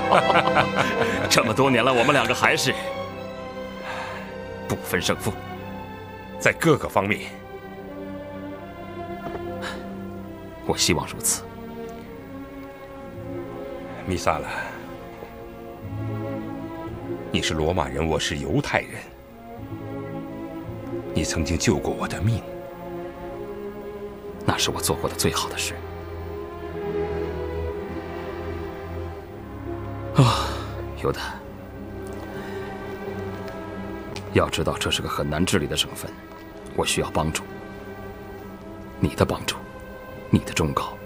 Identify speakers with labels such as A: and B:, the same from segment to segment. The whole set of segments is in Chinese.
A: 这么多年了，我们两个还是不分胜负，
B: 在各个方面，
A: 我希望如此。
B: 米萨拉，你是罗马人，我是犹太人，你曾经救过我的命，
A: 那是我做过的最好的事。犹大，要知道这是个很难治理的省份，我需要帮助，你的帮助，你的忠告。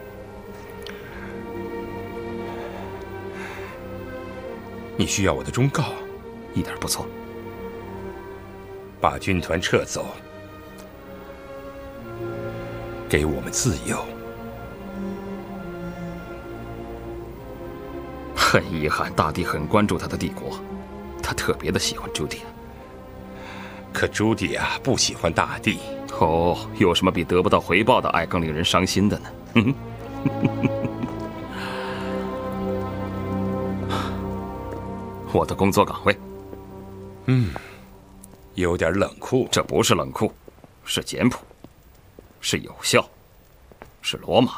B: 你需要我的忠告？
A: 一点不错。
B: 把军团撤走，给我们自由。
A: 很遗憾，大帝很关注他的帝国，他特别的喜欢朱棣。
B: 可朱棣啊，不喜欢大帝。
A: 哦，有什么比得不到回报的爱更令人伤心的呢？我的工作岗位，
B: 有点冷酷。
A: 这不是冷酷，是简朴，是有效，是罗马。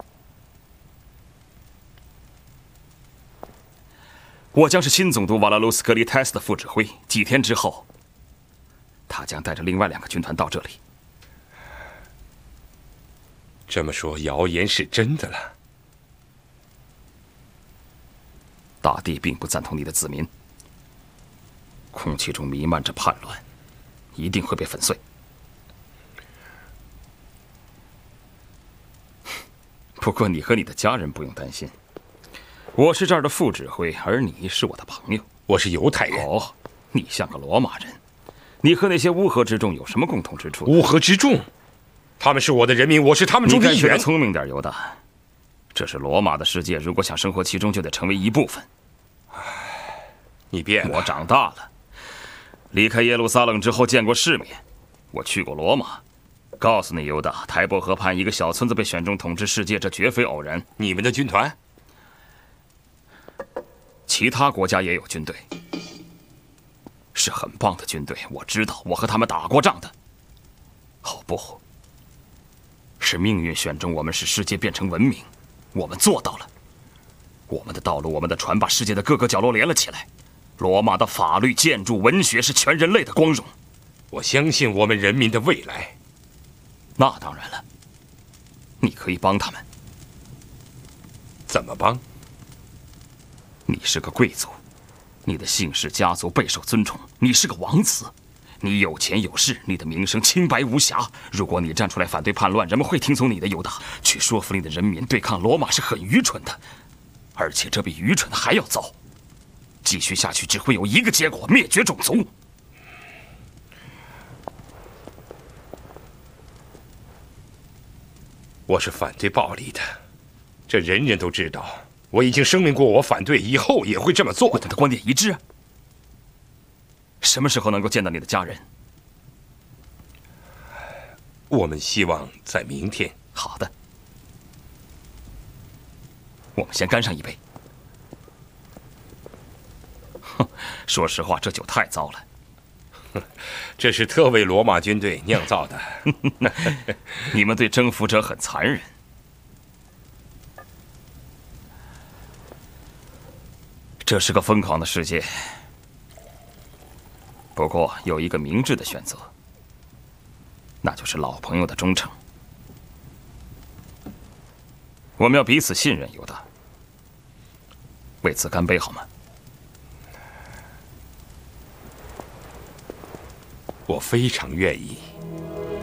A: 我将是新总督瓦拉卢斯格里泰斯的副指挥。几天之后，他将带着另外2个军团到这里。
B: 这么说，谣言是真的了。
A: 大帝并不赞同你的子民，空气中弥漫着叛乱，一定会被粉碎。不过你和你的家人不用担心。我是这儿的副指挥，而你是我的朋友。
B: 我是犹太人。
A: 哦，你像个罗马人。你和那些乌合之众有什么共同之处？
B: 乌合之众，他们是我的人民，我是他们中的一员。
A: 你该学得聪明点，犹大。这是罗马的世界，如果想生活其中，就得成为一部分。
B: 你变了。
A: 我长大了，离开耶路撒冷之后见过世面。我去过罗马。告诉你，犹大，台伯河畔一个小村子被选中统治世界，这绝非偶然。
B: 你们的军团？
A: 其他国家也有军队，是很棒的军队。我知道，我和他们打过仗的。哦不，是命运选中我们，使世界变成文明。我们做到了。我们的道路，我们的船，把世界的各个角落连了起来。罗马的法律、建筑、文学是全人类的光荣。
B: 我相信我们人民的未来。
A: 那当然了，你可以帮他们。
B: 怎么帮？
A: 你是个贵族，你的姓氏家族备受尊崇，你是个王子，你有钱有势，你的名声清白无瑕。如果你站出来反对叛乱，人们会听从你的。犹大，去说服你的人民对抗罗马是很愚蠢的，而且这比愚蠢的还要糟。继续下去只会有一个结果：灭绝种族。
B: 我是反对暴力的，这人人都知道。我已经声明过，我反对，以后也会这么做。
A: 我们的观点一致啊。什么时候能够见到你的家人？
B: 我们希望在明天。
A: 好的，我们先干上一杯。哼，说实话，这酒太糟了。
B: 这是特为罗马军队酿造的。
A: 你们对征服者很残忍。这是个疯狂的世界，不过有一个明智的选择，那就是老朋友的忠诚。我们要彼此信任，犹大。为此干杯好吗？
B: 我非常愿意。